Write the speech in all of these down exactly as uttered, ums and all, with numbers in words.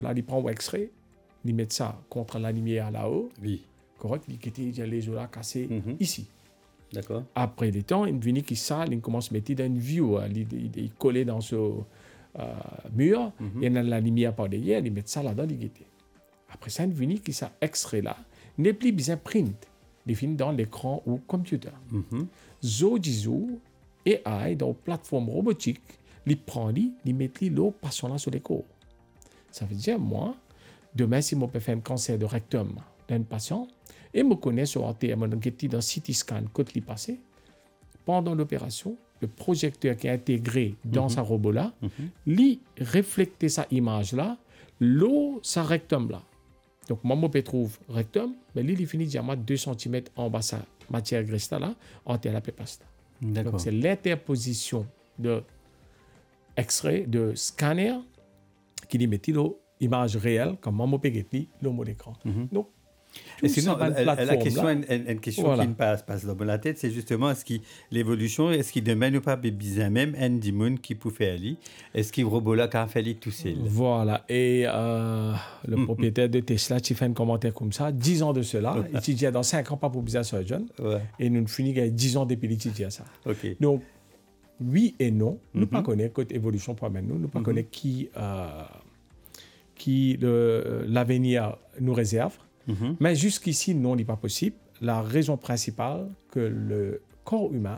Là, il prend un extrait, il met ça contre la lumière là-haut. Oui. Correct, il quitte les os là cassés Mhm. ici. D'accord. Après le temps, il vient qui ça, il commence à mettre dans une view, il, il, il collé dans ce euh, mur, Mhm. et dans la lumière par derrière, il met ça là-dedans, il guette. Après ça, il vient qui ça extrait là, n'est plus besoin de print, il finit dans l'écran ou computer. Mhm. Zo jizo, A I, dans la plateforme robotique, il prend, il, il met l'eau passant là sur les corps. Ça veut dire, moi, demain, si je peux faire un cancer de rectum d'un patient, et me connaît sur un T M, dans C T scan, côté li passé, pendant l'opération, le projecteur qui est intégré dans Mhm. sa robot là, Mhm. lui refléter sa image là, l'eau, sa rectum là. Donc, moi, je peux trouver rectum, mais lui, il finit diamant deux centimètres en bas sa matière graisse là, en tel la pasta. D'accord. Donc, c'est l'interposition de extrait, de scanner, qui lui met l'image réelle, comme moi, je peux gagner le mot d'écran. Mhm. Donc, Et tout sinon, ça, la, la- la question, là, une, une- une question voilà. qui me passe, passe dans la tête, c'est justement est-ce que l'évolution, est-ce qu'il demain nous pas bizarre même un dimon qui peut faire ali, est-ce qu'il robot là qu'a fait tout seul. Voilà. Et euh, le propriétaire de Tesla, qui fait un commentaire comme ça, dix ans de cela, il dit dans cinq ans, pas pour bizarre surgeon. Ouais. Et nous finissons avec dix ans depuis qu'il dit ça. Ok. Donc, oui et non, nous ne Mhm. connaissons pas évolution pour nous, nous ne Mhm. connaissons qui, euh, qui le- l'avenir nous réserve. Mhm. Mais jusqu'ici, non, il n'est pas possible. La raison principale, que le corps humain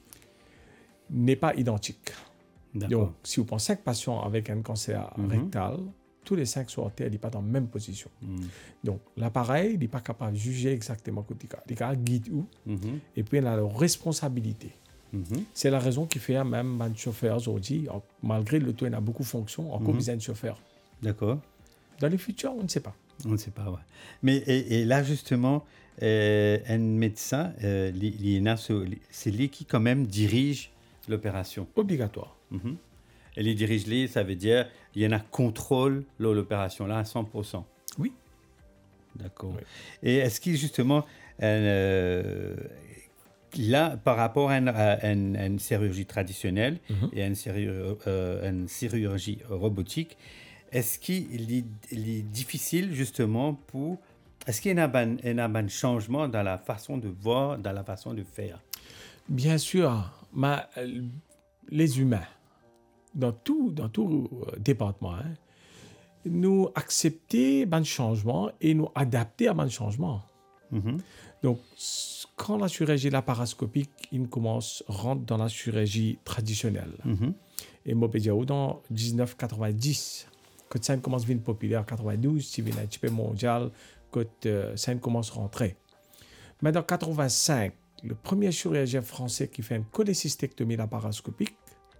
n'est pas identique. D'accord. Donc, si vous pensez cinq patients avec un cancer Mhm. rectal, tous les cinq sur Terre, ils ne sont pas dans la même position. Mhm. Donc, l'appareil n'est pas capable de juger exactement ce qu'il y a. Il y a guide où, Mhm. et puis il a la responsabilité. Mhm. C'est la raison qui fait même un chauffeur aujourd'hui, malgré le tout, il a beaucoup de fonctions, encore Mhm. besoin de chauffeur. D'accord. Dans le futur, on ne sait pas. On ne sait pas, ouais. Mais et, et là, justement, euh, un médecin, euh, li- li- il y en a ce- li- c'est lui qui, quand même, dirige l'opération. Obligatoire. Mhm. Et les dirige les, ça veut dire il y en a contrôle là, l'opération là à cent pour cent. Oui. D'accord. Oui. Et est-ce qu'il justement euh, là par rapport à une, à une- à une chirurgie traditionnelle Mhm. et à une, chirurgie, euh, une chirurgie robotique, est-ce qu'il est, il est difficile justement pour est-ce qu'il y a un, un, un changement dans la façon de voir, dans la façon de faire? Bien sûr, mais euh, les humains, dans tout, dans tout euh, département, hein, nous accepter un changement et nous adapter à un changement. Mhm. Donc, s- quand la chirurgie laparoscopique il commence, rentre dans la chirurgie traditionnelle, Mhm. et moi, je peux dire, dans dix-neuf quatre-vingt-dix, quand ça commence à devenir populaire, quatre-vingt-douze, c'est devenu un petit peu mondial, quand euh, ça commence à rentrer. Mais dans quatre-vingt-cinq, le premier chirurgien français qui fait une cholécystectomie laparoscopique,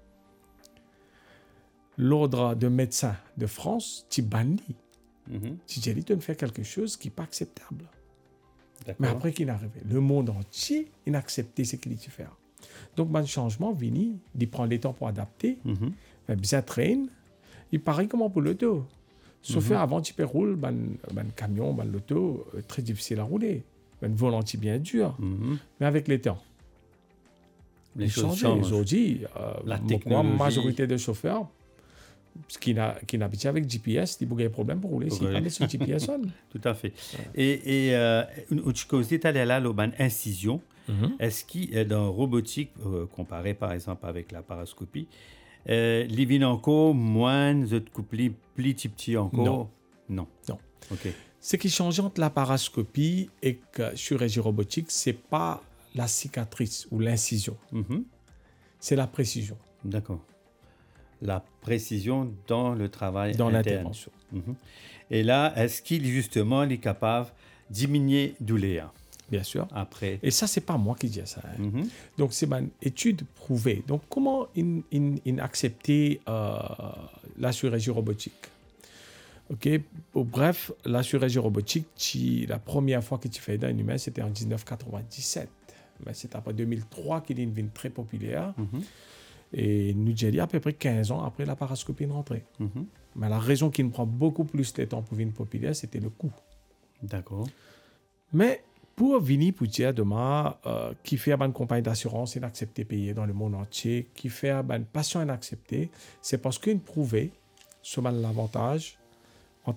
l'ordre de médecins de France, tu bannis. Mhm. Tu dis, tu fais quelque chose qui n'est pas acceptable. D'accord. Mais après qu'il est arrivé, le monde entier, il a accepté ce qu'il dit faire. Donc, un changement, vini, il prend le temps pour adapter, Mhm. mais bien train, il paraît comment pour l'auto. Sauf Mhm. avant, tu peux rouler, ben, ben, camion, ben, l'auto, euh, très difficile à rouler. Ben, volant bien dur, Mhm. mais avec le temps. Les il choses change. changent. Aujourd'hui, euh, La moi, technologie. majorité des chauffeurs qui n'a- qui n'habitent avec G P S, ils ont des problèmes pour rouler. Pour S'ils rouler. parlent sur G P S, on. Tout à fait. Et, et euh, une chose, tu as là, l'auban incision. Mhm. Est-ce qu'il est dans robotique, euh, comparé par exemple avec la paroscopie, euh, les vins encore moins de couples plus petits petits encore? Non. Non. Non. Ok. Ce qui change entre la paroscopie et la chirurgie robotique, ce n'est pas la cicatrice ou l'incision, Mhm. c'est la précision D'accord. La précision dans le travail dans interne. l'intervention. Mhm. Et là, est-ce qu'il justement est capable de diminuer douleur Bien sûr. après? Et ça, ce n'est pas moi qui dis ça. hein. Mhm. Donc, c'est une étude prouvée. Donc, comment in, in, in accepter euh, la chirurgie robotique? OK. Au bref, la chirurgie robotique, tu- la première fois que tu fais dans un humain, c'était en dix-neuf quatre-vingt-dix-sept. Mais c'est après deux mille trois qu'il est devenu très populaire. Mhm. Et nous dit à peu près quinze ans après la paroscopie de rentrée. Mhm. Mais la raison qui nous prend beaucoup plus de temps pour devenir populaire, c'était le coût. D'accord. Mais pour venir pour dire demain, euh, qui fait une compagnie d'assurance inacceptée payer dans le monde entier, qui fait une patient inaccepté, c'est parce qu'il prouvé sur l'avantage